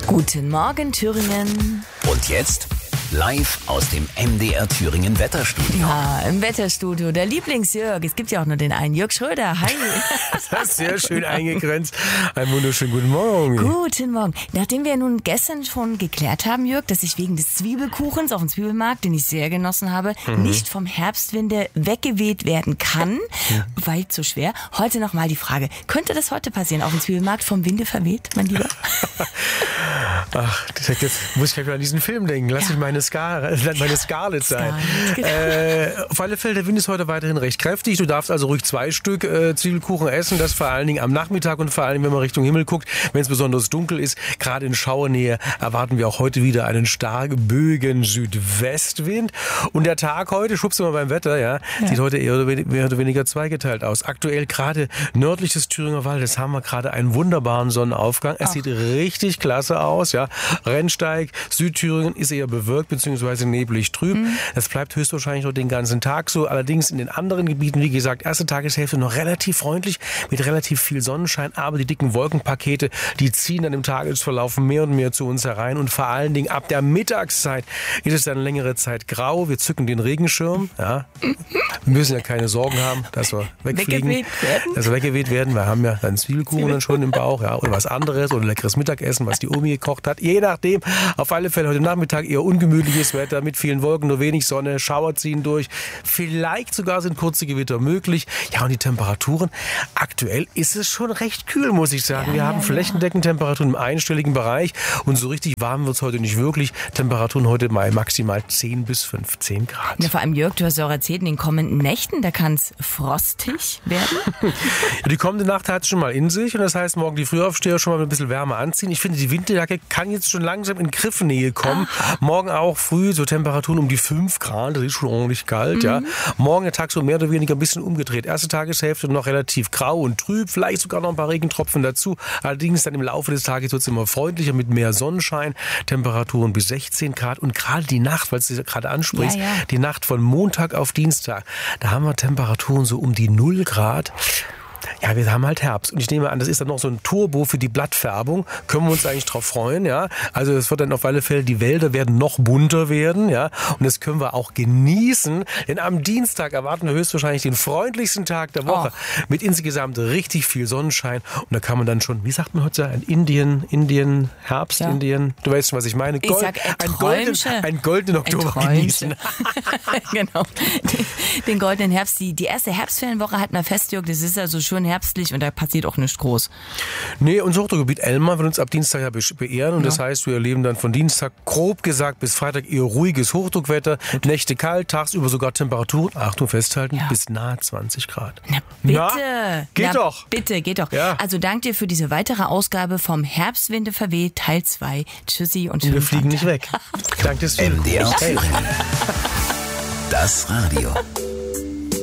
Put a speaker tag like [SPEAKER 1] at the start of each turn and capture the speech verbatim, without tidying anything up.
[SPEAKER 1] Guten Morgen, Thüringen.
[SPEAKER 2] Und jetzt live aus dem M D R Thüringen Wetterstudio.
[SPEAKER 1] Ja, im Wetterstudio, der Lieblingsjörg. Es gibt ja auch nur den einen, Jörg Schröder. Hi.
[SPEAKER 3] Das hast du sehr schön eingegrenzt. Einen wunderschönen guten Morgen.
[SPEAKER 1] Guten Morgen. Nachdem wir nun gestern schon geklärt haben, Jörg, dass ich wegen des Zwiebelkuchens auf dem Zwiebelmarkt, den ich sehr genossen habe, mhm. nicht vom Herbstwinde weggeweht werden kann, ja. weil zu schwer. Heute nochmal die Frage, könnte das heute passieren, auf dem Zwiebelmarkt vom Winde verweht, mein Lieber?
[SPEAKER 3] Ach, jetzt muss ich gleich mal an diesen Film denken. Lass ja. mich meine, Scar- meine Scarlett sein.
[SPEAKER 1] Scarlett, genau.
[SPEAKER 3] äh, auf alle Fälle, der Wind ist heute weiterhin recht kräftig. Du darfst also ruhig zwei Stück äh, Zwiebelkuchen essen. Das vor allen Dingen am Nachmittag und vor allen Dingen, wenn man Richtung Himmel guckt, wenn es besonders dunkel ist. Gerade in Schauernähe erwarten wir auch heute wieder einen starken böigen Südwestwind. Und der Tag heute, schwupps mal beim Wetter, ja, ja. sieht heute eher oder, mehr oder weniger zweigeteilt aus. Aktuell gerade nördlich des Thüringer Waldes haben wir gerade einen wunderbaren Sonnenaufgang. Es Ach. sieht richtig klasse aus. Ja. Rennsteig, Südthüringen ist eher bewölkt bzw. neblig trüb. Mhm. Das bleibt höchstwahrscheinlich noch den ganzen Tag so. Allerdings in den anderen Gebieten, wie gesagt, erste Tageshälfte noch relativ freundlich mit relativ viel Sonnenschein. Aber die dicken Wolkenpakete, die ziehen dann im Tagesverlauf mehr und mehr zu uns herein. Und vor allen Dingen ab der Mittagszeit ist es dann längere Zeit grau. Wir zücken den Regenschirm. Ja. Wir müssen ja keine Sorgen haben, dass wir wegfliegen,
[SPEAKER 1] weggeweht werden.
[SPEAKER 3] dass wir weggeweht werden. Wir haben ja dann Zwiebelkuchen dann schon im Bauch, ja, oder was anderes oder leckeres Mittagessen, was die Omi gekocht hat. Je nachdem. Auf alle Fälle heute Nachmittag eher ungemütliches Wetter mit vielen Wolken, nur wenig Sonne, Schauer ziehen durch. Vielleicht sogar sind kurze Gewitter möglich. Ja, und die Temperaturen. Aktuell ist es schon recht kühl, muss ich sagen.
[SPEAKER 1] Ja,
[SPEAKER 3] Wir
[SPEAKER 1] ja,
[SPEAKER 3] haben flächendeckend Temperaturen im einstelligen Bereich und so richtig warm wird es heute nicht wirklich. Temperaturen heute mal maximal zehn bis fünfzehn Grad.
[SPEAKER 1] Ja, vor allem, Jörg, du hast ja auch erzählt, in den kommenden Nächten, da kann es frostig werden.
[SPEAKER 3] Die kommende Nacht hat es schon mal in sich und das heißt, morgen die Frühaufsteher schon mal ein bisschen wärmer anziehen. Ich finde, die Winterjacke kann jetzt schon langsam in Griffnähe kommen. Aha. Morgen auch früh so Temperaturen um die fünf Grad, das ist schon ordentlich kalt. Mhm. Ja. Morgen der Tag so mehr oder weniger ein bisschen umgedreht. Erste Tageshälfte noch relativ grau und trüb, vielleicht sogar noch ein paar Regentropfen dazu. Allerdings dann im Laufe des Tages wird es immer freundlicher mit mehr Sonnenschein. Temperaturen bis sechzehn Grad und gerade die Nacht, weil du es gerade ansprichst,
[SPEAKER 1] ja, ja.
[SPEAKER 3] die Nacht von Montag auf Dienstag, da haben wir Temperaturen so um die null Grad. Ja, wir haben halt Herbst. Und ich nehme an, das ist dann noch so ein Turbo für die Blattfärbung. Können wir uns eigentlich drauf freuen, ja. Also es wird dann auf alle Fälle, die Wälder werden noch bunter werden, ja. Und das können wir auch genießen. Denn am Dienstag erwarten wir höchstwahrscheinlich den freundlichsten Tag der Woche. Oh. Mit insgesamt richtig viel Sonnenschein. Und da kann man dann schon, wie sagt man heute, ein Indien, Indien, Herbst, ja. Indien. Du weißt schon, was ich meine.
[SPEAKER 1] Ich Gold, sag, ein, golden,
[SPEAKER 3] ein goldenen Oktober genießen.
[SPEAKER 1] Genau. Den, den goldenen Herbst. Die, die erste Herbstferienwoche hat man fest, Jörg. Das ist also schon herbstlich und da passiert auch nichts groß.
[SPEAKER 3] Nee, unser Hochdruckgebiet Elmar wird uns ab Dienstag ja beehren und ja. das heißt, wir erleben dann von Dienstag grob gesagt bis Freitag eher ruhiges Hochdruckwetter, Gut. Nächte kalt, tagsüber sogar Temperaturen, Achtung festhalten, ja. bis nahe zwanzig Grad.
[SPEAKER 1] Na bitte.
[SPEAKER 3] Na, geht
[SPEAKER 1] Na,
[SPEAKER 3] doch.
[SPEAKER 1] Bitte, geht doch.
[SPEAKER 3] Ja.
[SPEAKER 1] Also danke dir für diese weitere Ausgabe vom Herbstwinde verweht, Teil zwei. Tschüssi und schönen
[SPEAKER 3] Wir fliegen
[SPEAKER 1] Tag.
[SPEAKER 3] nicht weg. Danke fürs
[SPEAKER 2] M D R Thüringen. Das Radio.